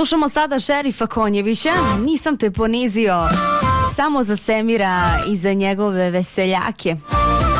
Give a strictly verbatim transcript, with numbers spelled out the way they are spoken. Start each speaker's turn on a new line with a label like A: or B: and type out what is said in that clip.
A: Slušamo sada Šerifa Konjevića, Nisam te ponizio, samo za Semira i za njegove veseljake.